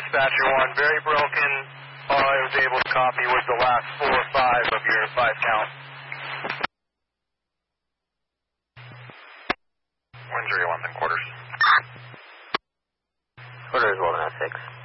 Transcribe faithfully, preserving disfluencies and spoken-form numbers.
Dispatcher one, very broken. All I was able to copy was the last four or five of your five count. one zero one, then quarters. Quarters, eleven oh six.